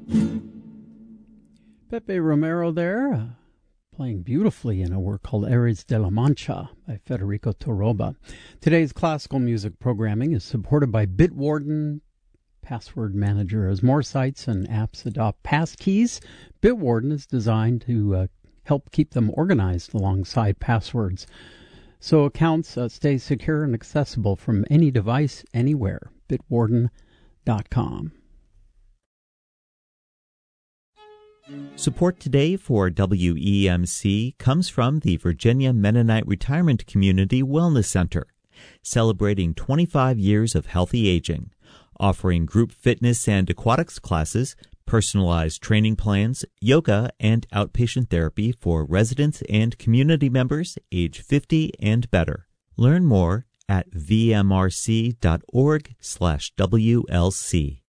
Pepe Romero there, playing beautifully in a work called Ares de la Mancha by Federico Toroba. Today's classical music programming is supported by Bitwarden Password Manager. As more sites and apps adopt passkeys, Bitwarden is designed to help keep them organized alongside passwords, so accounts stay secure and accessible from any device, anywhere. Bitwarden.com. Support today for WEMC comes from the Virginia Mennonite Retirement Community Wellness Center, celebrating 25 years of healthy aging, offering group fitness and aquatics classes, personalized training plans, yoga, and outpatient therapy for residents and community members age 50 and better. Learn more at vmrc.org/WLC.